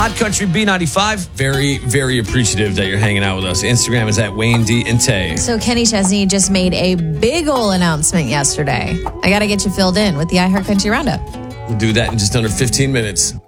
Hot Country B95. Very, very appreciative that you're hanging out with us. Instagram is at Wayne D and Tay. So Kenny Chesney just made a big ol' announcement yesterday. I got to get you filled in with the iHeart Country Roundup. We'll do that in just under 15 minutes.